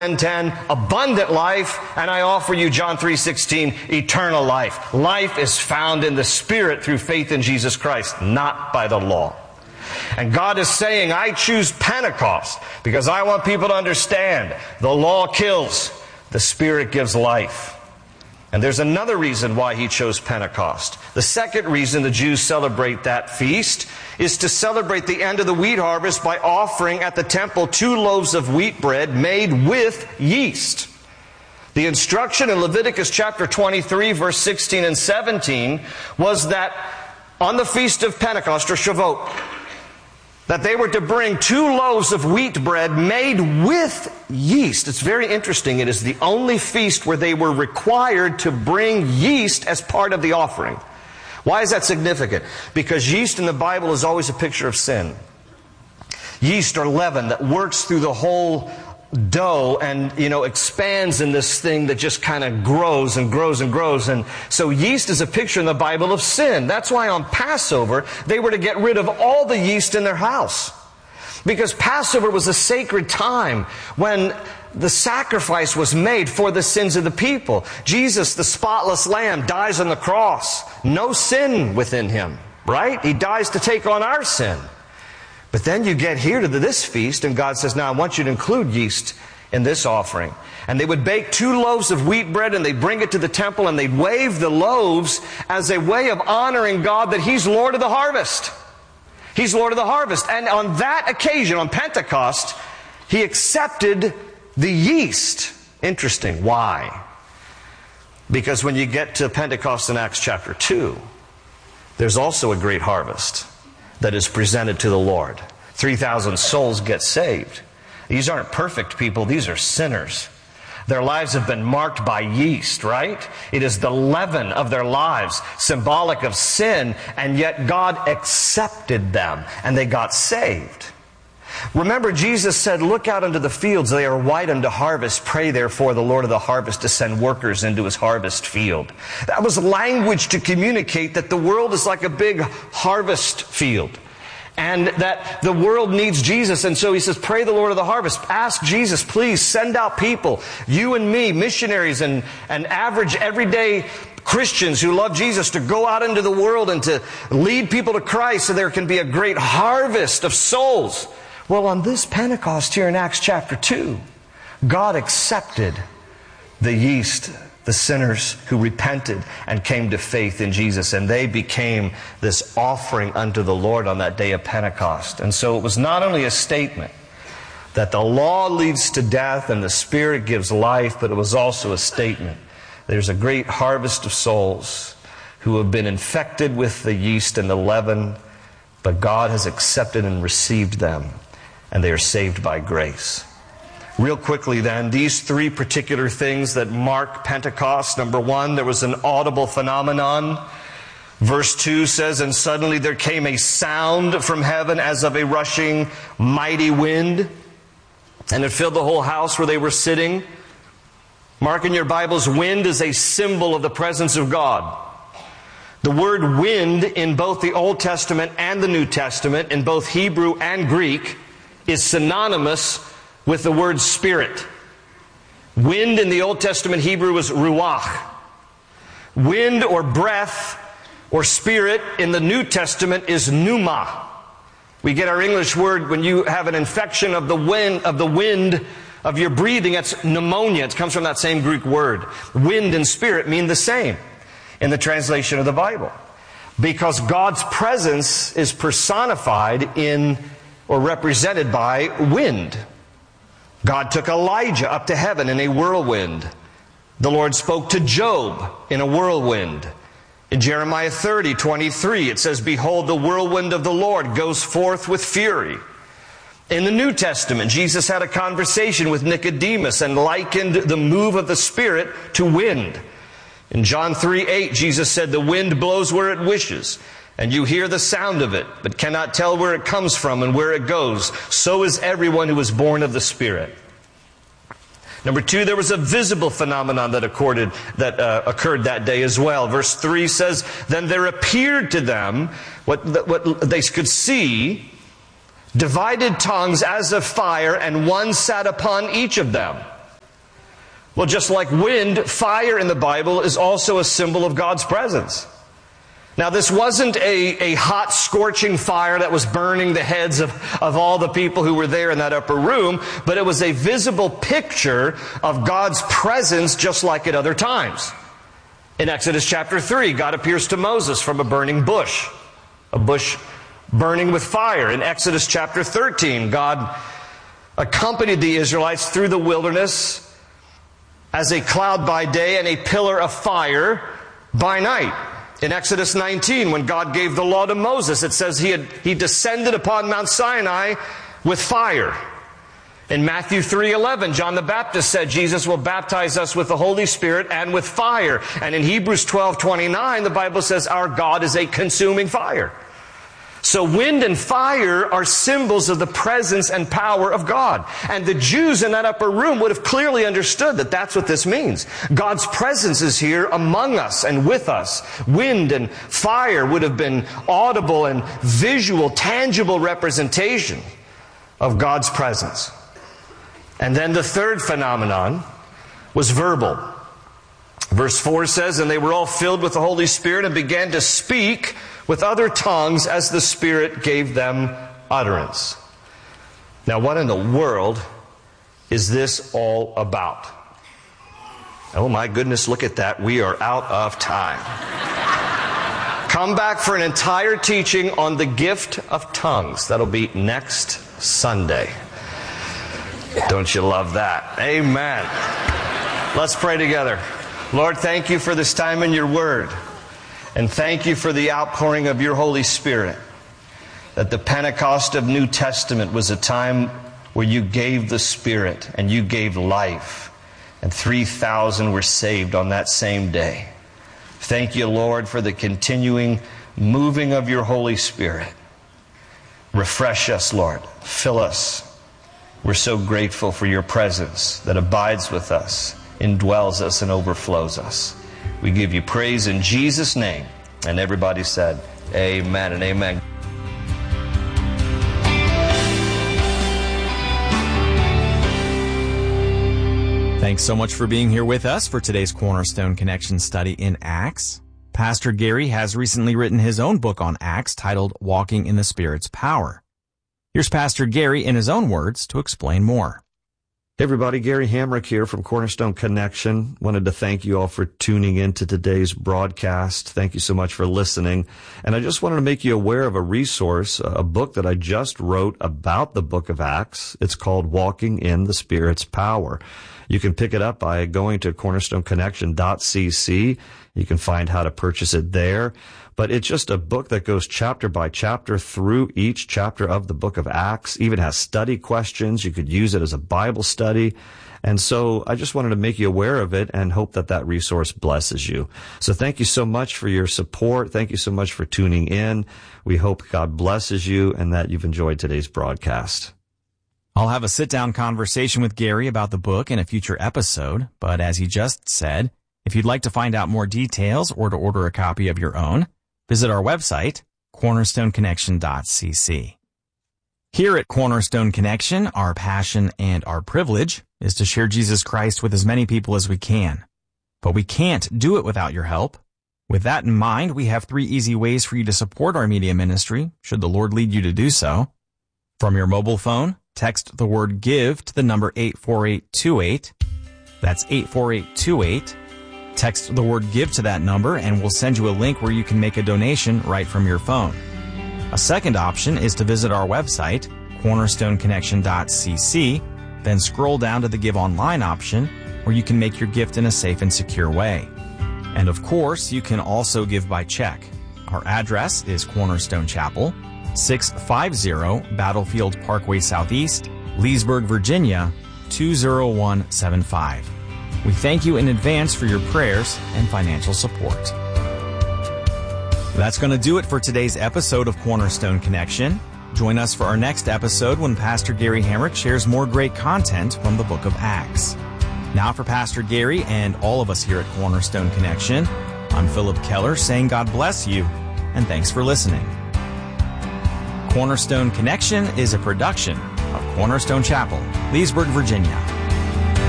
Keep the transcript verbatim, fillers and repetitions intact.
ten ten, abundant life, and I offer you, John three sixteen, eternal life. Life is found in the Spirit through faith in Jesus Christ, not by the law. And God is saying, I choose Pentecost because I want people to understand the law kills, the Spirit gives life. And there's another reason why He chose Pentecost. The second reason the Jews celebrate that feast is to celebrate the end of the wheat harvest by offering at the temple two loaves of wheat bread made with yeast. The instruction in Leviticus chapter twenty-three, verse sixteen and seventeen was that on the feast of Pentecost, or Shavuot, that they were to bring two loaves of wheat bread made with yeast. It's very interesting. It is the only feast where they were required to bring yeast as part of the offering. Why is that significant? Because yeast in the Bible is always a picture of sin. Yeast or leaven that works through the whole dough and, you know, expands in this thing that just kind of grows and grows and grows. And so yeast is a picture in the Bible of sin. That's why on Passover, they were to get rid of all the yeast in their house. Because Passover was a sacred time when the sacrifice was made for the sins of the people. Jesus, the spotless lamb, dies on the cross. No sin within Him, right? He dies to take on our sin. But then you get here to this feast, and God says, now I want you to include yeast in this offering. And they would bake two loaves of wheat bread, and they'd bring it to the temple, and they'd wave the loaves as a way of honoring God that He's Lord of the harvest. He's Lord of the harvest. And on that occasion, on Pentecost, He accepted the yeast. Interesting. Why? Because when you get to Pentecost in Acts chapter two, there's also a great harvest that is presented to the Lord. three thousand souls get saved. These aren't perfect people. These are sinners. Their lives have been marked by yeast, right? It is the leaven of their lives, symbolic of sin, and yet God accepted them, and they got saved. Remember, Jesus said, look out into the fields, they are white unto harvest. Pray therefore the Lord of the harvest to send workers into His harvest field. That was language to communicate that the world is like a big harvest field. And that the world needs Jesus. And so He says, pray the Lord of the harvest. Ask Jesus, please send out people, you and me, missionaries and, and average everyday Christians who love Jesus, to go out into the world and to lead people to Christ so there can be a great harvest of souls. Well, on this Pentecost here in Acts chapter two, God accepted the yeast, the sinners who repented and came to faith in Jesus, and they became this offering unto the Lord on that day of Pentecost. And so it was not only a statement that the law leads to death and the Spirit gives life, but it was also a statement. There's a great harvest of souls who have been infected with the yeast and the leaven, but God has accepted and received them, and they are saved by grace. Real quickly then, these three particular things that mark Pentecost. Number one, there was an audible phenomenon. Verse two says, and suddenly there came a sound from heaven as of a rushing mighty wind, and it filled the whole house where they were sitting. Mark in your Bibles, wind is a symbol of the presence of God. The word wind in both the Old Testament and the New Testament, in both Hebrew and Greek, is synonymous with the word spirit. Wind in the Old Testament Hebrew is ruach. Wind or breath or spirit in the New Testament is pneuma. We get our English word when you have an infection of the wind of the wind of your breathing, it's pneumonia. It comes from that same Greek word. Wind and spirit mean the same in the translation of the Bible, because God's presence is personified in or represented by wind. God took Elijah up to heaven in a whirlwind. The Lord spoke to Job in a whirlwind. In Jeremiah thirty, twenty-three, it says, behold, the whirlwind of the Lord goes forth with fury. In the New Testament, Jesus had a conversation with Nicodemus and likened the move of the Spirit to wind. In John three eight, Jesus said, the wind blows where it wishes, and you hear the sound of it, but cannot tell where it comes from and where it goes. So is everyone who is born of the Spirit. Number two, there was a visible phenomenon that occurred that, uh, occurred that day as well. Verse three says, then there appeared to them what, what they could see, divided tongues as of fire, and one sat upon each of them. Well, just like wind, fire in the Bible is also a symbol of God's presence. Now, this wasn't a, a hot, scorching fire that was burning the heads of, of all the people who were there in that upper room, but it was a visible picture of God's presence just like at other times. In Exodus chapter three, God appears to Moses from a burning bush, a bush burning with fire. In Exodus chapter thirteen, God accompanied the Israelites through the wilderness as a cloud by day and a pillar of fire by night. In Exodus nineteen, when God gave the law to Moses, it says he had, he descended upon Mount Sinai with fire. In Matthew three eleven, John the Baptist said Jesus will baptize us with the Holy Spirit and with fire. And in Hebrews twelve twenty-nine, the Bible says our God is a consuming fire. So wind and fire are symbols of the presence and power of God. And the Jews in that upper room would have clearly understood that that's what this means. God's presence is here among us and with us. Wind and fire would have been audible and visual, tangible representation of God's presence. And then the third phenomenon was verbal. Verse four says, and they were all filled with the Holy Spirit and began to speak with other tongues as the Spirit gave them utterance. Now, what in the world is this all about? Oh my goodness, look at that. We are out of time. Come back for an entire teaching on the gift of tongues. That'll be next Sunday. Don't you love that? Amen. Let's pray together. Lord, thank you for this time in your word. And thank you for the outpouring of your Holy Spirit. That the Pentecost of New Testament was a time where you gave the Spirit and you gave life. And three thousand were saved on that same day. Thank you, Lord, for the continuing moving of your Holy Spirit. Refresh us, Lord. Fill us. We're so grateful for your presence that abides with us, indwells us, and overflows us. We give you praise in Jesus' name. And everybody said, amen and amen. Thanks so much for being here with us for today's Cornerstone Connection study in Acts. Pastor Gary has recently written his own book on Acts titled Walking in the Spirit's Power. Here's Pastor Gary in his own words to explain more. Hey everybody, Gary Hamrick here from Cornerstone Connection. Wanted to thank you all for tuning in to today's broadcast. Thank you so much for listening. And I just wanted to make you aware of a resource, a book that I just wrote about the book of Acts. It's called Walking in the Spirit's Power. You can pick it up by going to cornerstone connection dot c c. You can find how to purchase it there. But it's just a book that goes chapter by chapter through each chapter of the book of Acts. Even has study questions. You could use it as a Bible study. And so I just wanted to make you aware of it and hope that that resource blesses you. So thank you so much for your support. Thank you so much for tuning in. We hope God blesses you and that you've enjoyed today's broadcast. I'll have a sit-down conversation with Gary about the book in a future episode, but as he just said, if you'd like to find out more details or to order a copy of your own, visit our website, cornerstone connection dot c c. Here at Cornerstone Connection, our passion and our privilege is to share Jesus Christ with as many people as we can. But we can't do it without your help. With that in mind, we have three easy ways for you to support our media ministry, should the Lord lead you to do so. From your mobile phone, text the word GIVE to the number eight four eight two eight. That's eight four eight two eight. Text the word GIVE to that number and we'll send you a link where you can make a donation right from your phone. A second option is to visit our website, cornerstone connection dot c c, then scroll down to the Give Online option where you can make your gift in a safe and secure way. And of course, you can also give by check. Our address is Cornerstone Chapel, six fifty Battlefield Parkway Southeast, Leesburg, Virginia, two zero one seven five. We thank you in advance for your prayers and financial support. That's going to do it for today's episode of Cornerstone Connection. Join us for our next episode when Pastor Gary Hamrick shares more great content from the book of Acts. Now for Pastor Gary and all of us here at Cornerstone Connection, I'm Philip Keller saying God bless you and thanks for listening. Cornerstone Connection is a production of Cornerstone Chapel, Leesburg, Virginia.